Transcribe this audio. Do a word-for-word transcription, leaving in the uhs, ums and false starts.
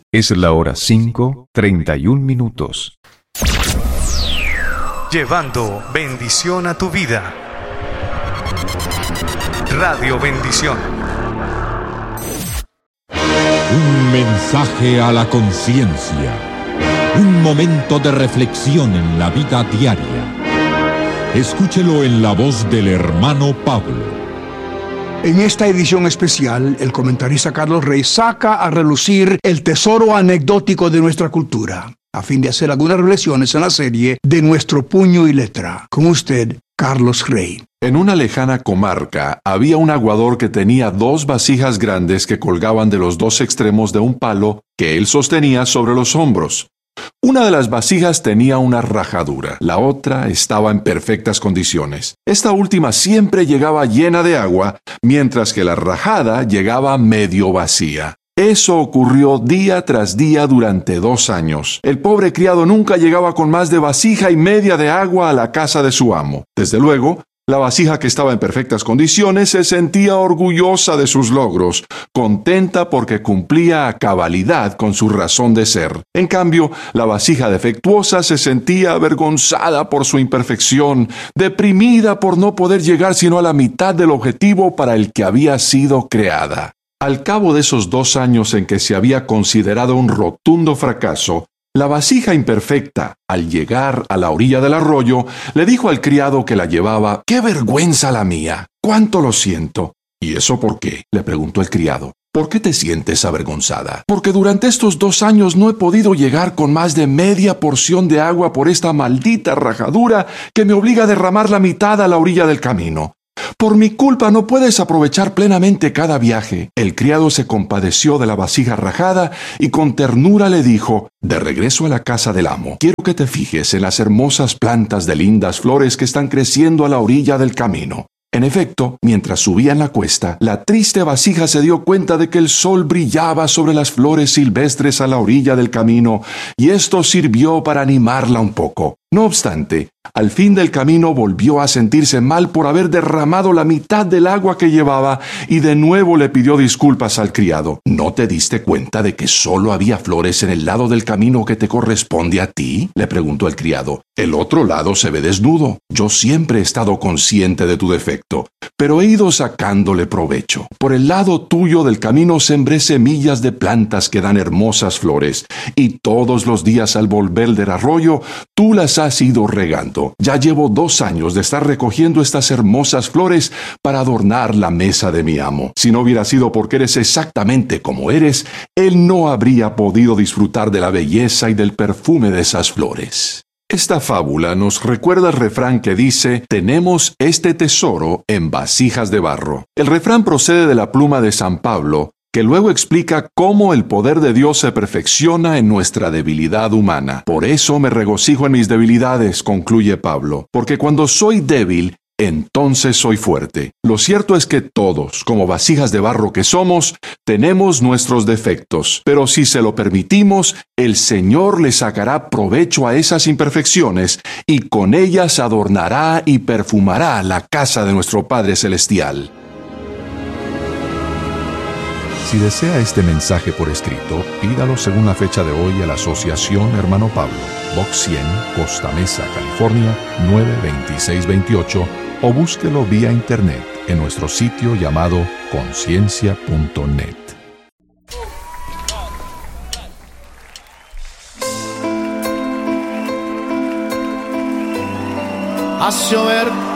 Es la hora cinco, treinta y un minutos. Llevando bendición a tu vida. Radio Bendición. Un mensaje a la conciencia. Un momento de reflexión en la vida diaria. Escúchelo en la voz del hermano Pablo. En esta edición especial, el comentarista Carlos Rey saca a relucir el tesoro anecdótico de nuestra cultura, a fin de hacer algunas reflexiones en la serie de Nuestro Puño y Letra. Con usted, Carlos Rey. En una lejana comarca había un aguador que tenía dos vasijas grandes que colgaban de los dos extremos de un palo que él sostenía sobre los hombros. Una de las vasijas tenía una rajadura, la otra estaba en perfectas condiciones. Esta última siempre llegaba llena de agua, mientras que la rajada llegaba medio vacía. Eso ocurrió día tras día durante dos años. El pobre criado nunca llegaba con más de vasija y media de agua a la casa de su amo. Desde luego, la vasija que estaba en perfectas condiciones se sentía orgullosa de sus logros, contenta porque cumplía a cabalidad con su razón de ser. En cambio, la vasija defectuosa se sentía avergonzada por su imperfección, deprimida por no poder llegar sino a la mitad del objetivo para el que había sido creada. Al cabo de esos dos años en que se había considerado un rotundo fracaso, la vasija imperfecta, al llegar a la orilla del arroyo, le dijo al criado que la llevaba: «¡Qué vergüenza la mía! ¡Cuánto lo siento!». «¿Y eso por qué?», le preguntó el criado. «¿Por qué te sientes avergonzada?». «Porque durante estos dos años no he podido llegar con más de media porción de agua por esta maldita rajadura que me obliga a derramar la mitad a la orilla del camino. Por mi culpa no puedes aprovechar plenamente cada viaje». El criado se compadeció de la vasija rajada y con ternura le dijo: «De regreso a la casa del amo, quiero que te fijes en las hermosas plantas de lindas flores que están creciendo a la orilla del camino». En efecto, mientras subía en la cuesta, la triste vasija se dio cuenta de que el sol brillaba sobre las flores silvestres a la orilla del camino, y esto sirvió para animarla un poco. No obstante, al fin del camino volvió a sentirse mal por haber derramado la mitad del agua que llevaba y de nuevo le pidió disculpas al criado. «¿No te diste cuenta de que solo había flores en el lado del camino que te corresponde a ti?», le preguntó el criado. «El otro lado se ve desnudo. Yo siempre he estado consciente de tu defecto, pero he ido sacándole provecho. Por el lado tuyo del camino sembré semillas de plantas que dan hermosas flores, y todos los días al volver del arroyo, tú las has ido regando. Ya llevo dos años de estar recogiendo estas hermosas flores para adornar la mesa de mi amo. Si no hubiera sido porque eres exactamente como eres, él no habría podido disfrutar de la belleza y del perfume de esas flores». Esta fábula nos recuerda el refrán que dice: «Tenemos este tesoro en vasijas de barro». El refrán procede de la pluma de San Pablo, que luego explica cómo el poder de Dios se perfecciona en nuestra debilidad humana. «Por eso me regocijo en mis debilidades», concluye Pablo, «porque cuando soy débil, entonces soy fuerte». Lo cierto es que todos, como vasijas de barro que somos, tenemos nuestros defectos, pero si se lo permitimos, el Señor le sacará provecho a esas imperfecciones y con ellas adornará y perfumará la casa de nuestro Padre Celestial. Si desea este mensaje por escrito, pídalo según la fecha de hoy a la Asociación Hermano Pablo, Box cien, Costa Mesa, California, nueve dos seis dos ocho, o búsquelo vía internet en nuestro sitio llamado conciencia punto net. Haz llover